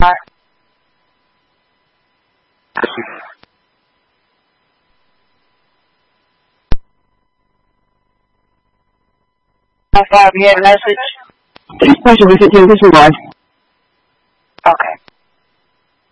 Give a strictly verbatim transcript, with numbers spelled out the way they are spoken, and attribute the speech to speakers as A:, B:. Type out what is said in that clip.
A: Five, you had a message?
B: This person was attending this was.
A: Okay.